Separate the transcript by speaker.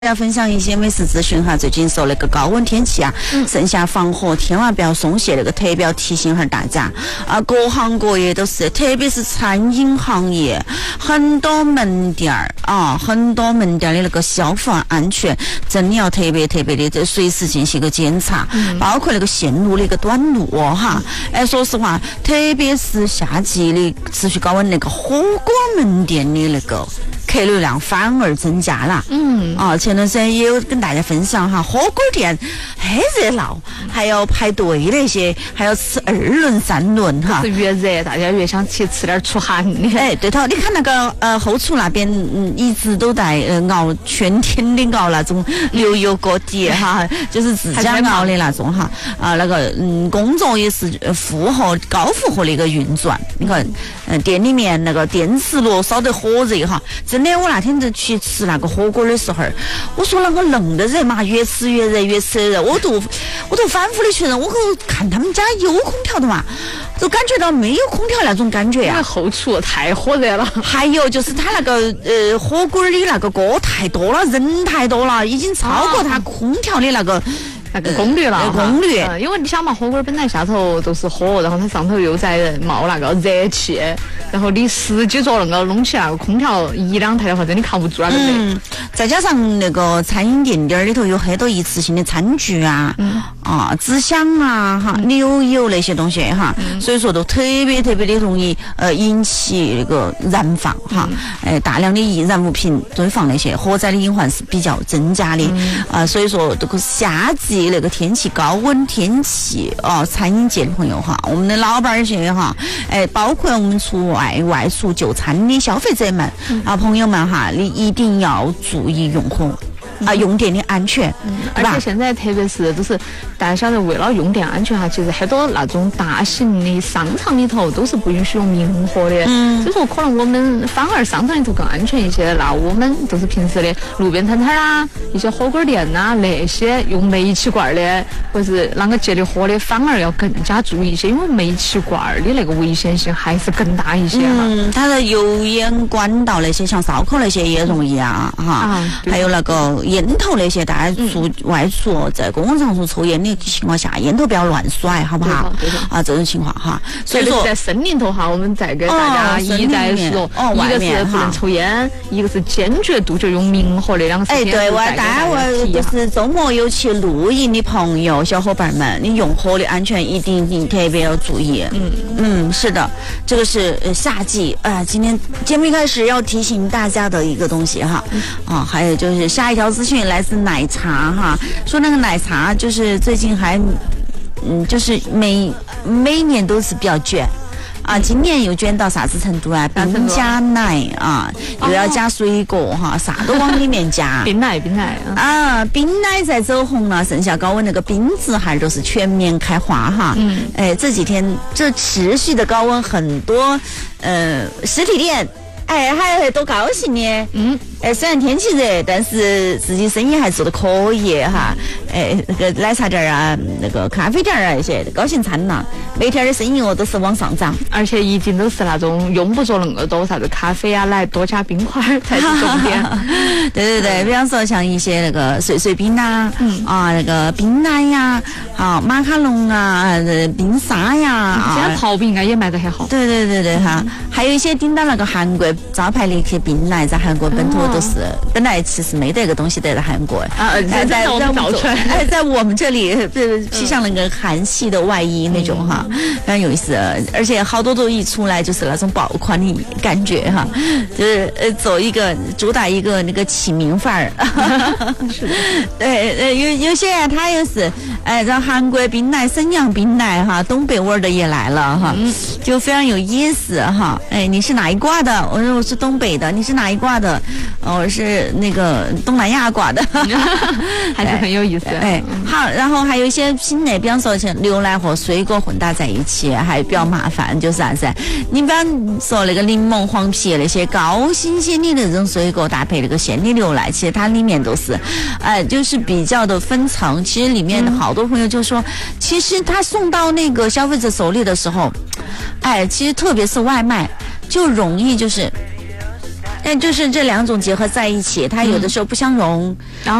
Speaker 1: 大家分享一些美食资讯哈，最近受那个高温天气啊，剩下防火千万不要松懈，那个特别要提醒下大家啊，各行各业都是，特别是餐饮行业，很多门店的那个消防安全真的要特别的随时进行一个检查，包括那个线路的一个短路哈，说实话，特别是夏季的持续高温，那个火锅门店的那个客流量反而增加了。前段时间也有跟大家分享哈，火锅店很热闹，还要排队那些，还要吃2轮3轮哈。
Speaker 2: 越热，大家越想去吃点出汗的。
Speaker 1: 对头，你看那个后厨那边，一直都在熬全天的熬那种牛油锅底哈，就是自家熬的那种哈。那个工作也是高负荷的一个运转。你看，店里面那个电磁炉烧得火热哈，真的，我那天就去吃那个火锅的时候，我说那个冷的热嘛，越吃越热，越吃越热，我都反复的确认，我看他们家有空调的嘛，都感觉到没有空调那种感觉啊。
Speaker 2: 后厨太火热了，
Speaker 1: 还有就是他那个火锅的那个锅太多了，人太多了，已经超过他空调的那个
Speaker 2: 功率了，
Speaker 1: 功率。
Speaker 2: 因为你想嘛，火锅本来下头都是火，然后它上头又在冒那个热气，然后你实际做那个弄起那个空调1-2台的话，真的扛不住那个热。
Speaker 1: 再加上那个餐饮店里头有很多一次性的餐具啊，纸箱啊，哈，牛油那些东西哈，所以说都特别的容易引起那个燃放哈，大量的易燃物品堆放那些火灾的隐患是比较增加的所以说这个夏季那个天气高温天气餐饮界的朋友哈，我们的老板些哈，包括我们外出就餐的消费者们朋友们哈，你一定要注意用电的安全，
Speaker 2: 而且现在特别是都是大家晓得，为了用电安全哈，其实很多那种大型的商场里头都是不允许用明火的，所以说可能我们反而商场里头更安全一些。那我们都是平时的路边摊啊，一些火锅店啊，那些用煤气罐的或者是啷个接的火的，反而要更加注意一些，因为煤气罐的那个危险性还是更大一些
Speaker 1: 它的油烟管道那些，像烧烤那些也容易还有那个烟头那些，大家外出在公共场所抽烟的情况下，烟头不要乱甩，好不好？这种情况哈。所以说
Speaker 2: 在森林头哈，我们再给大家一再说，一个是不能抽烟，一个是坚决杜绝用明火的两个事情。
Speaker 1: 对，我就是周末有去露营的朋友、小伙伴们，你用火的安全一定特别要注意。是的，这个是夏季今天节目一开始要提醒大家的一个东西哈。还有就是下一条资讯来自奶茶哈，说那个奶茶就是最近还就是每年都是比较卷今年又卷到啥子程度啊？冰加奶又要加水果哈，啥都往里面加。
Speaker 2: 冰奶冰
Speaker 1: 奶在走红了，剩下高温那个冰子还都是全面开花哈。这几天这持续的高温，很多实体店还会多高兴呢。虽然天气热，但是自己生意还做得可以哈。那个奶茶店那个咖啡店那些高兴惨了，每天的生意额都是往上涨，
Speaker 2: 而且一定都是那种用不着那么多啥子咖啡来多加冰块才是重点。
Speaker 1: 对，比方说像一些那个碎冰那个冰奶呀，马卡龙冰沙呀，
Speaker 2: 现在刨冰应该也卖得很好。
Speaker 1: 对哈，还有一些顶到那个韩国招牌的一些冰奶，在韩国本土都是本来其实没得个东西得在韩国在我们这里披上那个韩系的外衣那种哈，非常有意思，而且好多都一出来就是那种爆款的感觉哈，就是主打一个那个起名范儿。
Speaker 2: 是的，
Speaker 1: 对，有些他又是这韩国冰奶、沈阳冰奶哈，东北味儿的也来了哈，就非常有意思哈。你是哪一挂的？我说我是东北的，你是哪一挂的？我是那个东南亚挂的。
Speaker 2: 还是很有意思。
Speaker 1: 好，然后还有一些品类，比方说像牛奶和水果混搭在一起，还比较麻烦，就是啥子？你比方说那个柠檬、黄皮那些高新鲜的那种水果，搭配那个鲜的牛奶，其实它里面都是，就是比较的分层。其实里面好多朋友就说，其实他送到那个消费者手里的时候，其实特别是外卖，就容易就是但就是这两种结合在一起，它有的时候不相容。